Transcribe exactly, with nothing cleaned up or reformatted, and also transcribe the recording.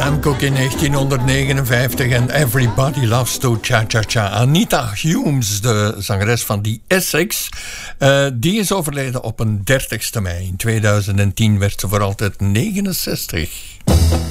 Sam Cooke in negentienhonderdnegenenvijftig en Everybody Loves to Cha-Cha-Cha. Anita Humes, de zangeres van die Essex, uh, die is overleden op een dertigste mei. In tweeduizend tien werd ze voor altijd negenenzestig.